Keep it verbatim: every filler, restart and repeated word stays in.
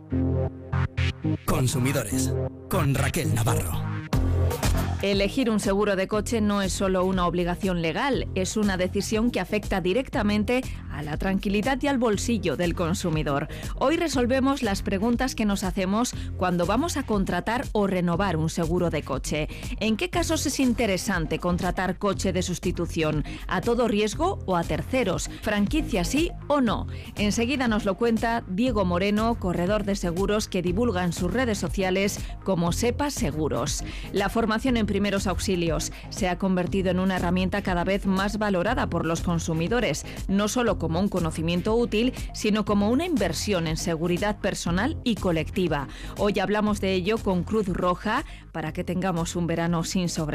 Consumidores, con Raquel Navarro. Elegir un seguro de coche no es solo una obligación legal, es una decisión que afecta directamente a la tranquilidad y al bolsillo del consumidor. Hoy resolvemos las preguntas que nos hacemos cuando vamos a contratar o renovar un seguro de coche. ¿En qué casos es interesante contratar coche de sustitución? ¿A todo riesgo o a terceros? ¿Franquicia sí o no? Enseguida nos lo cuenta Diego Moreno, corredor de seguros que divulga en sus redes sociales como Sepa Seguros. La formación en primeros auxilios se ha convertido en una herramienta cada vez más valorada por los consumidores, no solo como un conocimiento útil, sino como una inversión en seguridad personal y colectiva. Hoy hablamos de ello con Cruz Roja para que tengamos un verano sin sobre